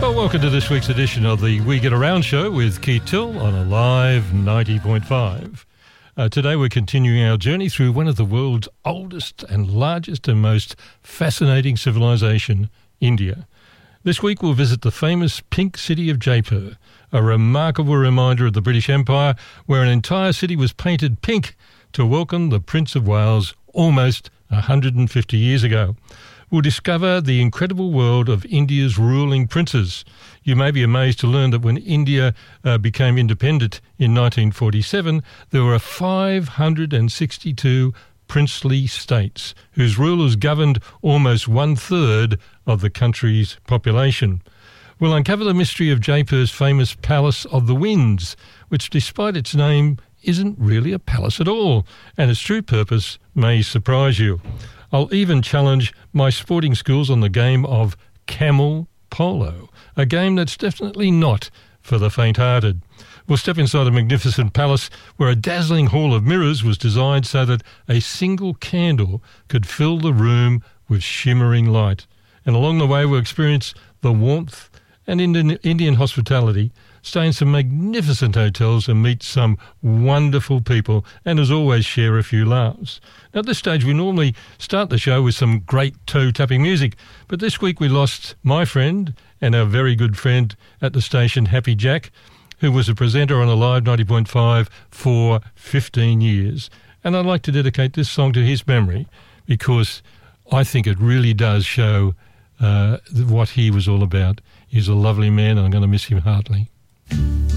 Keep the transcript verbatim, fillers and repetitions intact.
Well, welcome to this week's edition of the We Get Around show with Keith Till on Alive ninety point five. Uh, today we're continuing our journey through one of the world's oldest and largest and most fascinating civilization, India. This week we'll visit the famous pink city of Jaipur, a remarkable reminder of the British Empire where an entire city was painted pink to welcome the Prince of Wales almost one hundred fifty years ago. We'll discover the incredible world of India's ruling princes. You may be amazed to learn that when India uh, became independent in nineteen forty-seven, there were five hundred sixty-two princely states whose rulers governed almost one-third of the country's population. We'll uncover the mystery of Jaipur's famous Palace of the Winds, which, despite its name, isn't really a palace at all, and its true purpose may surprise you. I'll even challenge my sporting skills on the game of camel polo, a game that's definitely not for the faint-hearted. We'll step inside a magnificent palace where a dazzling hall of mirrors was designed so that a single candle could fill the room with shimmering light. And along the way we'll experience the warmth and Indian, Indian hospitality, stay in some magnificent hotels and meet some wonderful people, and as always share a few laughs. Now, at this stage we normally start the show with some great toe-tapping music, but this week we lost my friend and our very good friend at the station, Happy Jack, who was a presenter on Alive ninety point five for fifteen years. And I'd like to dedicate this song to his memory because I think it really does show uh, what he was all about. He's a lovely man and I'm going to miss him heartily.